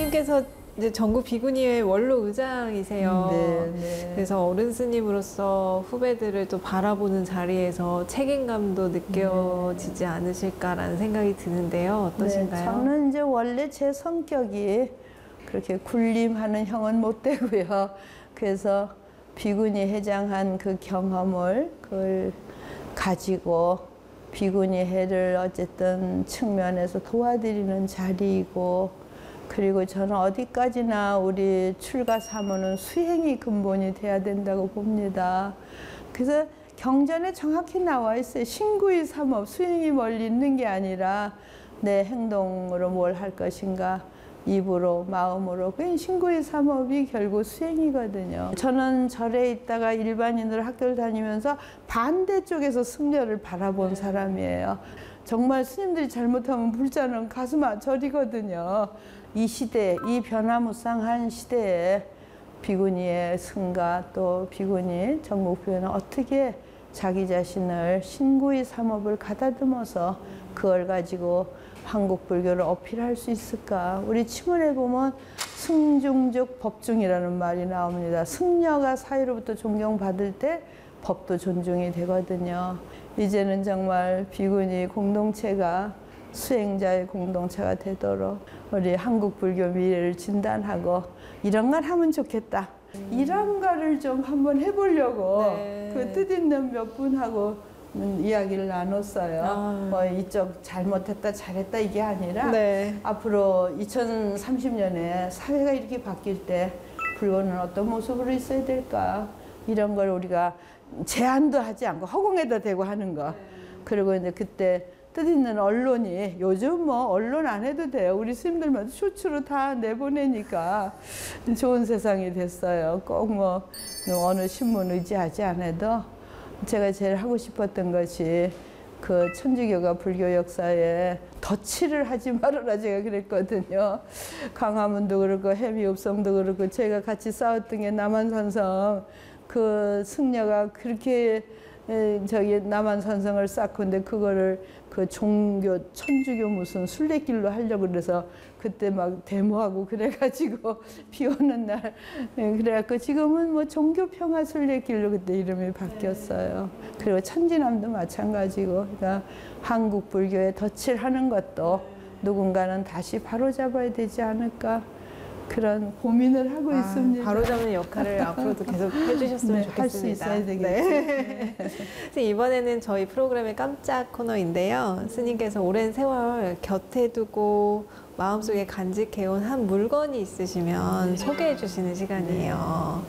스님께서 이제 전국 비구니회 원로 의장이세요. 네. 그래서 어른 스님으로서 후배들을 또 바라보는 자리에서 책임감도 느껴지지 않으실까라는 생각이 드는데요. 어떠신가요? 저는 이제 원래 제 성격이 그렇게 군림하는 형은 못 되고요. 그래서 비구니 회장한 그 경험을 그걸 가지고 비구니회를 어쨌든 측면에서 도와드리는 자리이고, 그리고 저는 어디까지나 우리 출가 사모는 수행이 근본이 돼야 된다고 봅니다. 그래서 경전에 정확히 나와 있어요. 신구의 삼업, 수행이 멀리 있는 게 아니라 내 행동으로 뭘 할 것인가, 입으로, 마음으로. 그 신구의 삼업이 결국 수행이거든요. 저는 절에 있다가 일반인으로 학교를 다니면서 반대쪽에서 승려를 바라본 사람이에요. 정말 스님들이 잘못하면 불자는 가슴 절이거든요. 이 시대, 이 변화무쌍한 시대에 비구니의 승가 또 비구니 전국비구니는 어떻게 자기 자신을 신구의 삼업을 가다듬어서 그걸 가지고 한국 불교를 어필할 수 있을까? 우리 치문에 보면 승중즉 법중이라는 말이 나옵니다. 승려가 사회로부터 존경받을 때 법도 존중이 되거든요. 이제는 정말 비구니 공동체가 수행자의 공동체가 되도록 우리 한국 불교 미래를 진단하고 이런 걸 하면 좋겠다. 이런 거를 좀 한번 해보려고 그 뜻있는 몇 분하고 이야기를 나눴어요. 뭐 이쪽 잘못했다 잘했다 이게 아니라 앞으로 2030년에 사회가 이렇게 바뀔 때 불교는 어떤 모습으로 있어야 될까, 이런 걸 우리가 제안도 하지 않고 허공에다 대고 하는 거. 그리고 이제 그때 뜻있는 언론이, 요즘 뭐 언론 안 해도 돼요. 우리 스님들만 쇼츠로 다 내보내니까 좋은 세상이 됐어요. 꼭 뭐 어느 신문 의지하지 않아도 제가 제일 하고 싶었던 것이 그 천주교가 불교 역사에 덧칠을 하지 말아라 제가 그랬거든요. 광화문도 그렇고 해미읍성도 그렇고 제가 같이 싸웠던 게 남한산성, 그 승려가 그렇게 저기 남한산성을 쌓고 근데 그거를 그 종교 천주교 무슨 순례길로 하려고 그래서 그때 막 데모하고 그래가지고 비 오는 날 그래갖고 지금은 뭐 종교평화 순례길로 그때 이름이 바뀌었어요. 그리고 천지남도 마찬가지고, 그러니까 한국 불교에 덧칠하는 것도 누군가는 다시 바로잡아야 되지 않을까, 그런 고민을 하고 있습니다. 바로잡는 역할을 앞으로도 계속 해주셨으면 좋겠습니다. 할 수 있어야 되겠죠. 이번에는 저희 프로그램의 깜짝 코너인데요. 스님께서 오랜 세월 곁에 두고 마음속에 간직해온 한 물건이 있으시면 소개해 주시는 시간이에요.